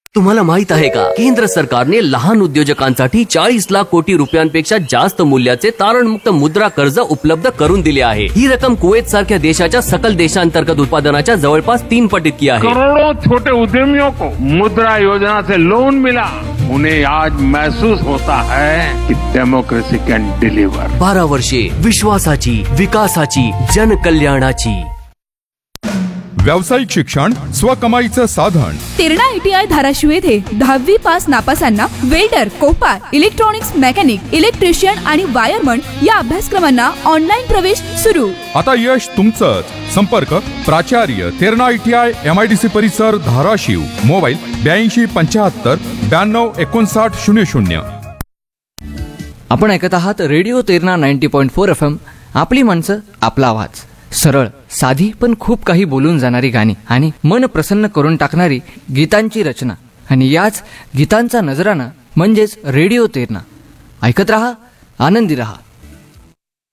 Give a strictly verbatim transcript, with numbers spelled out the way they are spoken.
तुम्हाला माहित आहे का, केंद्र सरकारने लहान उद्योजकांसाठी चाळीस लाख कोटी रुपयांपेक्षा जास्त मूल्याचे तारणमुक्त मुद्रा कर्ज उपलब्ध करून दिले आहे. ही रक्कम कुवेत सारख्या देशाच्या सकल देशांतर्गत उत्पादनाच्या जवळपास तीन पट इतकी आहे. करोड़ों छोटे उद्यमियों को मुद्रा योजना से लोन मिला. उन्हें आज महसूस होता है कि डेमोक्रेसी कैन डिलीवर. बारा वर्षे विश्वासाची, विकासाची, जनकल्याणाची. व्यावसायिक शिक्षण स्वकमाईचं साधन. तेरणा आयटीआय धाराशिव येथे दहावी pass नापासांना welder, Copa, electronics mechanic, electrician आणि वायरमन या अभ्यासक्रमांना ऑनलाईन प्रवेश सुरू. आता यश तुमचंच. संपर्क प्राचार्य तेरणा आयटीआय एमआयडीसी परिसर धाराशिव. मोबाईल ब्याऐंशी पंच्याहत्तर ब्याण्णव एकोणसाठ शून्य शून्य. आपण ऐकत आहात radio Terna ninety point four F M. आपली माणसं, आपला आवाज. सरळ, साधी पण खूप काही बोलून जाणारी गाणी आणि मन प्रसन्न करून टाकणारी गीतांची रचना आणि याच गीतांचा नजराणा म्हणजेच रेडिओ तेरणा. ऐकत रहा, आनंदी रहा.